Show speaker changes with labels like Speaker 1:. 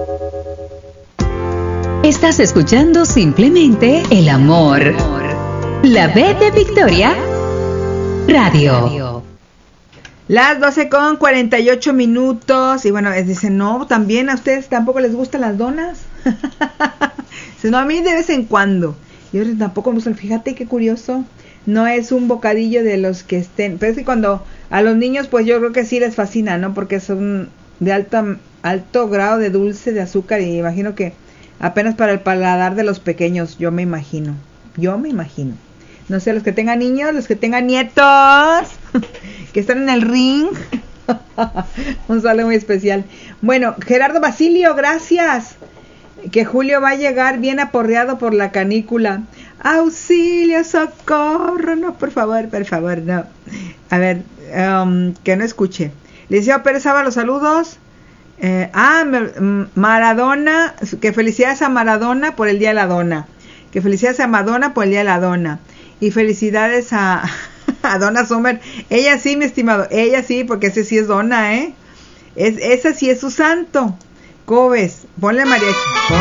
Speaker 1: Estás escuchando simplemente el amor. La B de Victoria Radio.
Speaker 2: Las 12:48. Y bueno, dicen, no, también a ustedes tampoco les gustan las donas. No, a mí de vez en cuando. Yo tampoco me gustan. Fíjate qué curioso. No es un bocadillo de los que estén. Pero es que cuando a los niños, pues yo creo que sí les fascina, ¿no? Porque son de alto grado de dulce, de azúcar. Y imagino que apenas para el paladar de los pequeños, yo me imagino. No sé, los que tengan niños, los que tengan nietos, que están en el ring. Un saludo muy especial. Bueno, Gerardo Basilio, gracias. Que Julio va a llegar bien aporreado por la canícula. Auxilio, socorro. No, por favor, no. A ver, que no escuche. Liceo Pérez Ábalos, saludos. Maradona, que felicidades a Maradona por el Día de la Dona. Que felicidades a Madonna por el Día de la Dona. Y felicidades a Donna Summer. Ella sí, mi estimado. Ella sí, porque ese sí es Donna, ¿eh? Esa sí es su santo. ¿Cómo ves? Ponle mariachi.